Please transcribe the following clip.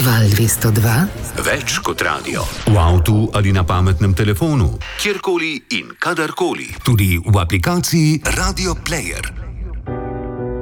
Val 202. Več kot radio. V avtu ali na pametnem telefonu. Kjerkoli in kadarkoli. Tudi v aplikaciji Radio Player.